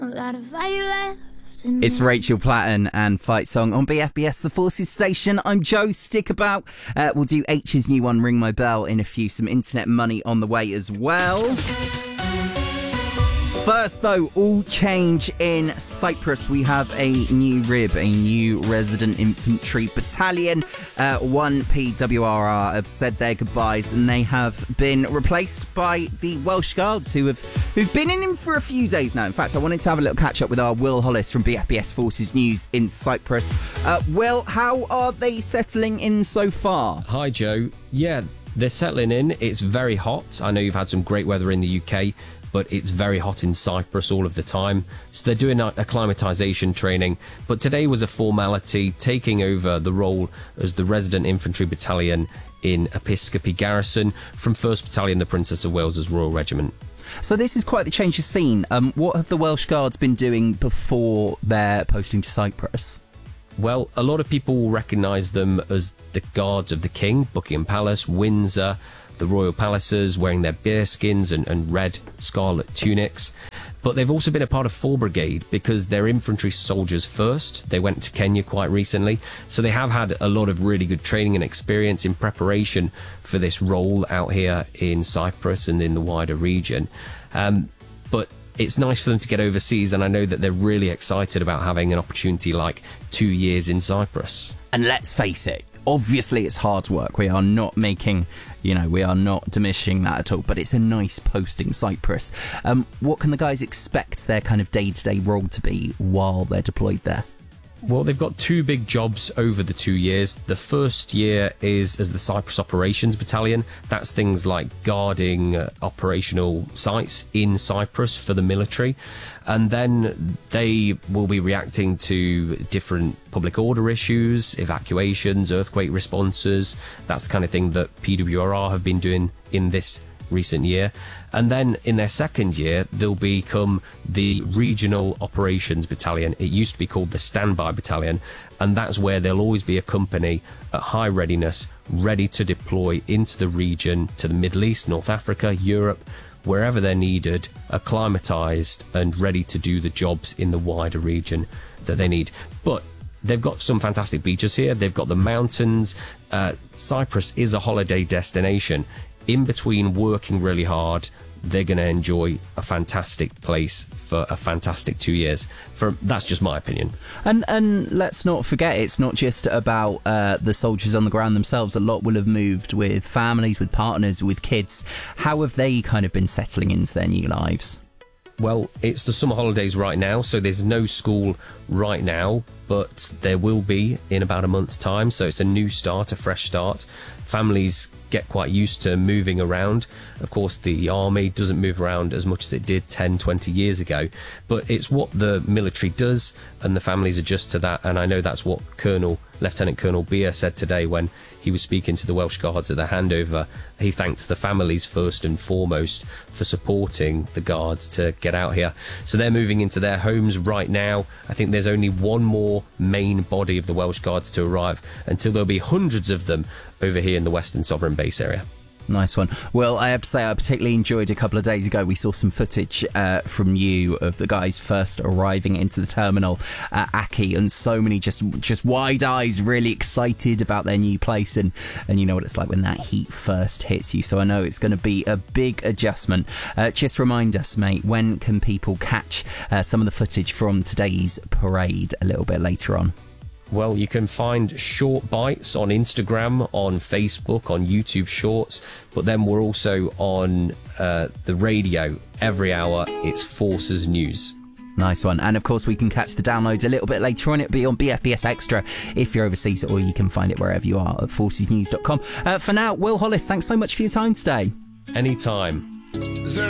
A lot of fire left. It's Rachel Platten and Fight Song on BFBS, the Forces Station. I'm Joe. Stick about. We'll do H's new one, Ring My Bell, in a few. Some internet money on the way as well. First, though, all change in Cyprus. We have a new RIB, a new Resident Infantry Battalion. 1 PWRR have said their goodbyes, and they have been replaced by the Welsh Guards, who've been in for a few days now. In fact, I wanted to have a little catch up with our Will Hollis from BFBS Forces News in Cyprus. Will, how are they settling in so far? Hi, Joe. Yeah, they're settling in. It's very hot. I know you've had some great weather in the UK, but it's very hot in Cyprus all of the time. So they're doing acclimatization training. But today was a formality, taking over the role as the Resident Infantry Battalion in Episcopi Garrison from 1st Battalion, the Princess of Wales's Royal Regiment. So this is quite the change of scene. What have the Welsh Guards been doing before their posting to Cyprus? Well, a lot of people will recognise them as the Guards of the King, Buckingham Palace, Windsor, the royal palaces, wearing their bearskins and red scarlet tunics. But they've also been a part of 4 Brigade because they're infantry soldiers first. They went to Kenya quite recently, so they have had a lot of really good training and experience in preparation for this role out here in Cyprus and in the wider region. But it's nice for them to get overseas, and I know that they're really excited about having an opportunity like 2 years in Cyprus. And let's face it, obviously it's hard work. We are not making, we are not diminishing that at all, but it's a nice posting, Cyprus. What can the guys expect their kind of day-to-day role to be while they're deployed there? Well, they've got 2 big jobs over the 2 years. The first year is as the Cyprus Operations Battalion. That's things like guarding operational sites in Cyprus for the military. And then they will be reacting to different public order issues, evacuations, earthquake responses. That's the kind of thing that PWRR have been doing in this recent year. And then in their second year, they'll become the Regional Operations Battalion. It used to be called the Standby Battalion, and that's where there'll always be a company at high readiness, ready to deploy into the region, to the Middle East, North Africa, Europe, wherever they're needed, acclimatized and ready to do the jobs in the wider region that they need. But they've got some fantastic beaches here. They've got the mountains. Cyprus is a holiday destination. In between working really hard, they're going to enjoy a fantastic place for a fantastic 2 years. That's just my opinion. And let's not forget, it's not just about the soldiers on the ground themselves. A lot will have moved with families, with partners, with kids. How have they kind of been settling into their new lives? Well, it's the summer holidays right now, so there's no school right now, but there will be in about a month's time. So it's a new start, a fresh start. Families get quite used to moving around. Of course, the army doesn't move around as much as it did 10, 20 years ago, but it's what the military does, and the families adjust to that. And I know that's what Lieutenant Colonel Beer said today when he was speaking to the Welsh Guards at the handover. He thanked the families first and foremost for supporting the Guards to get out here. So they're moving into their homes right now. I think there's only one more main body of the Welsh Guards to arrive until there'll be hundreds of them over here in the Western Sovereign Base area. Nice one. Well, I have to say, I particularly enjoyed a couple of days ago. We saw some footage from you of the guys first arriving into the terminal at Aki, and so many just wide eyes, really excited about their new place. And you know what it's like when that heat first hits you. So I know it's going to be a big adjustment. Just remind us, mate, when can people catch some of the footage from today's parade a little bit later on? Well, you can find short bites on Instagram, on Facebook, on YouTube Shorts, but then we're also on the radio every hour. It's Forces News. Nice one. And of course, we can catch the downloads a little bit later on. It'll be on BFBS Extra if you're overseas, or you can find it wherever you are at forcesnews.com. For now, Will Hollis, thanks so much for your time today. Anytime.